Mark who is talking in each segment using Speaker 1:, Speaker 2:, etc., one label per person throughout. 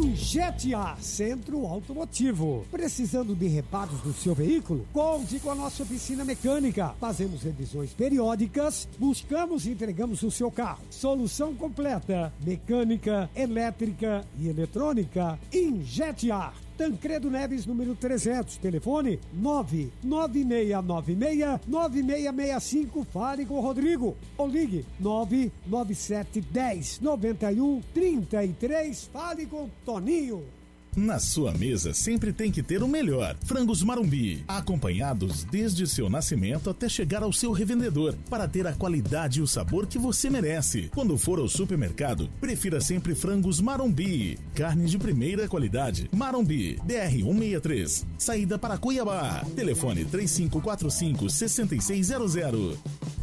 Speaker 1: Injete-A Centro Automotivo. Precisando de reparos do seu veículo? Conte com a nossa oficina mecânica. Fazemos revisões periódicas, buscamos e entregamos o seu carro. Solução completa: mecânica, elétrica e eletrônica. Injete-A. Tancredo Neves, número 300, telefone 99696-9665, fale com o Rodrigo, ou ligue 99710-9133, fale com o Toninho.
Speaker 2: Na sua mesa sempre tem que ter o melhor. Frangos Marumbi, acompanhados desde seu nascimento até chegar ao seu revendedor, para ter a qualidade e o sabor que você merece. Quando for ao supermercado, prefira sempre Frangos Marumbi. Carne de primeira qualidade. Marumbi, BR-163, saída para Cuiabá. Telefone 3545-6600.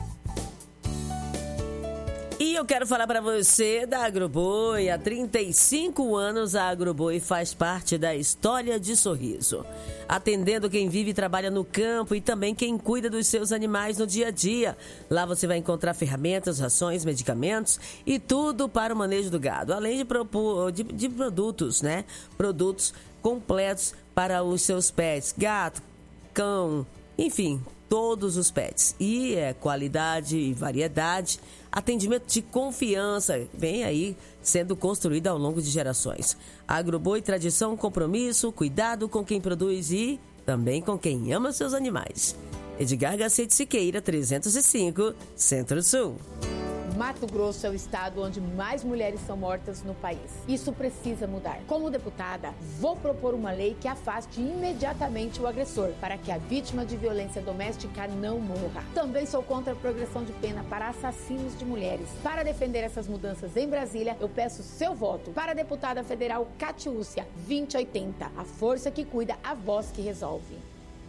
Speaker 3: E eu quero falar para você da Agroboi. Há 35 anos a Agroboi faz parte da história de Sorriso, atendendo quem vive e trabalha no campo e também quem cuida dos seus animais no dia a dia. Lá você vai encontrar ferramentas, rações, medicamentos e tudo para o manejo do gado, além de produtos, né? Produtos completos para os seus pets, gato, cão, enfim, todos os pets. E qualidade e variedade, atendimento de confiança, vem aí sendo construído ao longo de gerações. Agroboi, tradição, compromisso, cuidado com quem produz e também com quem ama seus animais. Edgar Garcia de Siqueira, 305, Centro-Sul.
Speaker 4: Mato Grosso é o estado onde mais mulheres são mortas no país. Isso precisa mudar. Como deputada, vou propor uma lei que afaste imediatamente o agressor, para que a vítima de violência doméstica não morra. Também sou contra a progressão de pena para assassinos de mulheres. Para defender essas mudanças em Brasília, eu peço seu voto para a deputada federal Catiúcia, 2080. A força que cuida, a voz que resolve.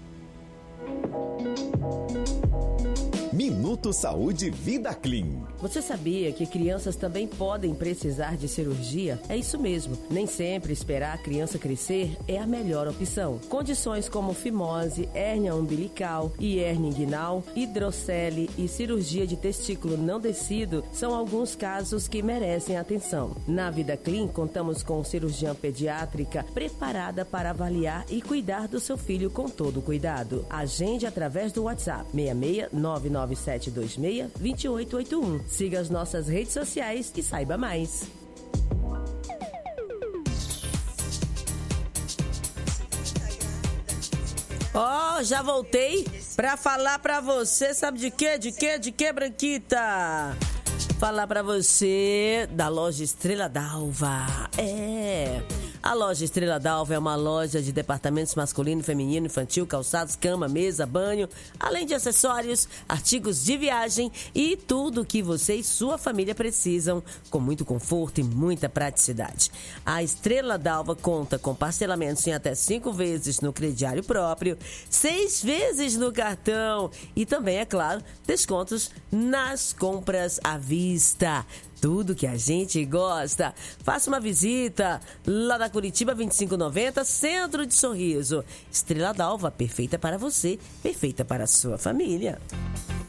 Speaker 5: Minuto Saúde Vida Clean.
Speaker 3: Você sabia que crianças também podem precisar de cirurgia? É isso mesmo. Nem sempre esperar a criança crescer é a melhor opção. Condições como fimose, hérnia umbilical e hérnia inguinal, hidrocele e cirurgia de testículo não descido são alguns casos que merecem atenção. Na Vida Clean, contamos com cirurgiã pediátrica preparada para avaliar e cuidar do seu filho com todo cuidado. Agende através do WhatsApp 66997262881. Siga as nossas redes sociais e saiba mais. Já voltei pra falar pra você, sabe de quê? De quê, Branquita? Falar pra você da loja Estrela d'Alva. A loja Estrela d'Alva é uma loja de departamentos masculino, feminino, infantil, calçados, cama, mesa, banho, além de acessórios, artigos de viagem e tudo o que você e sua família precisam, com muito conforto e muita praticidade. A Estrela d'Alva conta com parcelamentos em até 5 vezes no crediário próprio, 6 vezes no cartão e também, é claro, descontos nas compras à vista. Tudo que a gente gosta. Faça uma visita lá na Curitiba 2590, Centro de Sorriso. Estrela d'Alva, perfeita para você, perfeita para a sua família.